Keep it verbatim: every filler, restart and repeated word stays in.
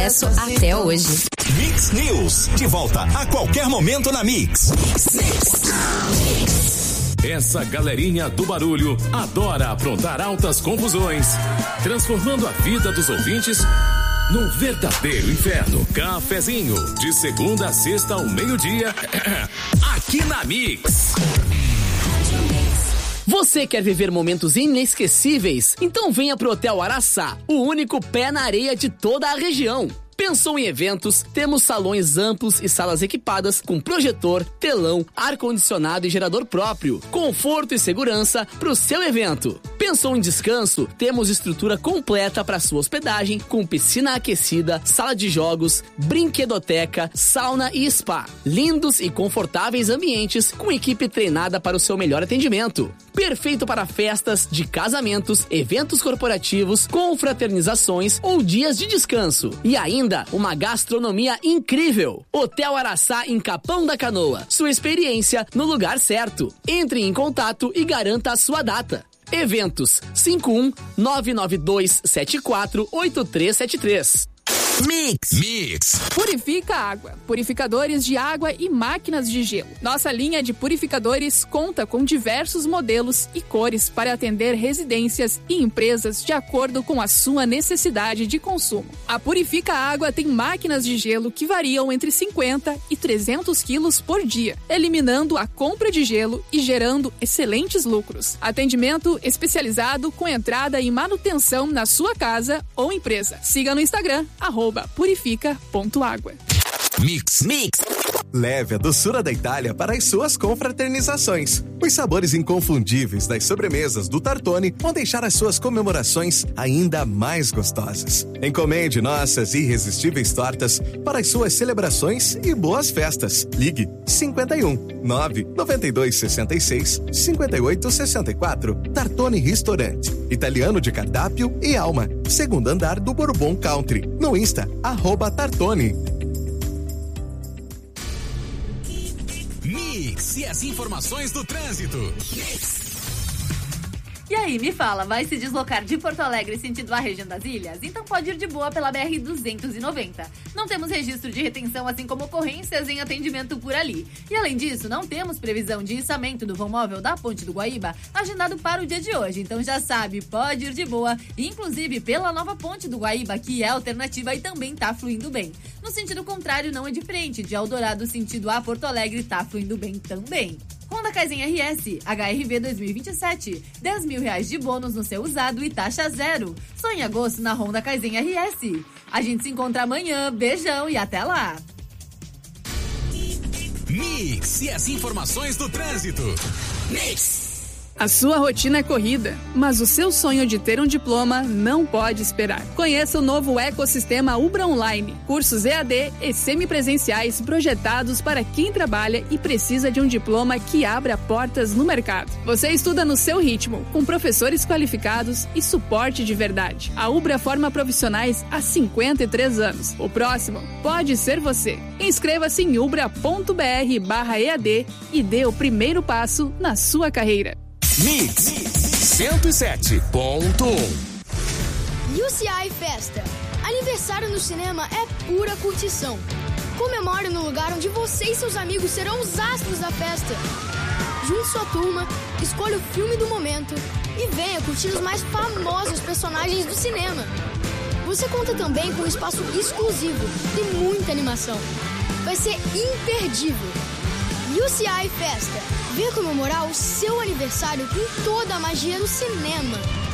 Isso até hoje. Mix News, de volta a qualquer momento na Mix. Essa galerinha do barulho adora aprontar altas confusões, transformando a vida dos ouvintes num verdadeiro inferno. Cafezinho, de segunda a sexta ao meio-dia, aqui na Mix. Você quer viver momentos inesquecíveis? Então venha pro Hotel Araçá, o único pé na areia de toda a região. Pensou em eventos? Temos salões amplos e salas equipadas com projetor, telão, ar-condicionado e gerador próprio. Conforto e segurança para o seu evento. Pensou em descanso? Temos estrutura completa para sua hospedagem, com piscina aquecida, sala de jogos, brinquedoteca, sauna e spa. Lindos e confortáveis ambientes com equipe treinada para o seu melhor atendimento. Perfeito para festas de casamentos, eventos corporativos, confraternizações ou dias de descanso. E ainda uma gastronomia incrível. Hotel Araçá em Capão da Canoa. Sua experiência no lugar certo. Entre em contato e garanta a sua data. Eventos cinco um nove nove dois sete quatro oito três sete três. Mix. Mix. Purifica Água. Purificadores de água e máquinas de gelo. Nossa linha de purificadores conta com diversos modelos e cores para atender residências e empresas de acordo com a sua necessidade de consumo. A Purifica Água tem máquinas de gelo que variam entre cinquenta e trezentos quilos por dia, eliminando a compra de gelo e gerando excelentes lucros. Atendimento especializado com entrada e manutenção na sua casa ou empresa. Siga no Instagram, arroba purifica ponto água. Mix. Mix. Leve a doçura da Itália para as suas confraternizações. Os sabores inconfundíveis das sobremesas do Tartone vão deixar as suas comemorações ainda mais gostosas. Encomende nossas irresistíveis tortas para as suas celebrações e boas festas. Ligue cinquenta e um nove noventa e dois sessenta e seis cinquenta e oito sessenta e quatro. Tartone Restaurante, italiano de cardápio e alma. Segundo andar do Bourbon Country. No Insta, arroba Tartone. Mix e as informações do trânsito. Mix. E aí, me fala, vai se deslocar de Porto Alegre sentido a região das ilhas? Então pode ir de boa pela B R duzentos e noventa. Não temos registro de retenção, assim como ocorrências em atendimento por ali. E além disso, não temos previsão de içamento do vão móvel da Ponte do Guaíba agendado para o dia de hoje. Então já sabe, pode ir de boa, inclusive pela nova Ponte do Guaíba, que é alternativa e também tá fluindo bem. No sentido contrário, não é diferente. De Eldorado sentido a Porto Alegre tá fluindo bem também. Honda Kaizen R S, H R V dois mil e vinte e sete, dez mil reais de bônus no seu usado e taxa zero. Só em agosto na Honda Kaizen R S. A gente se encontra amanhã, beijão e até lá. Mix e as informações do trânsito. Mix. A sua rotina é corrida, mas o seu sonho de ter um diploma não pode esperar. Conheça o novo ecossistema Ubra Online. Cursos E A D e semipresenciais projetados para quem trabalha e precisa de um diploma que abra portas no mercado. Você estuda no seu ritmo, com professores qualificados e suporte de verdade. A Ubra forma profissionais há cinquenta e três anos. O próximo pode ser você. Inscreva-se em ubra ponto b r barra E A D e dê o primeiro passo na sua carreira. Mix cento e sete ponto um. U C I Festa. Aniversário no cinema é pura curtição. Comemore no lugar onde você e seus amigos serão os astros da festa. Junte sua turma, escolha o filme do momento e venha curtir os mais famosos personagens do cinema. Você conta também com um espaço exclusivo e muita animação. Vai ser imperdível. U C I Festa. Venha comemorar o seu aniversário com toda a magia do cinema.